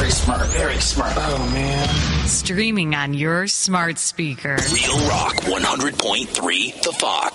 Very smart, very smart. Oh, man. Streaming on your smart speaker. Real Rock 100.3 The Fox.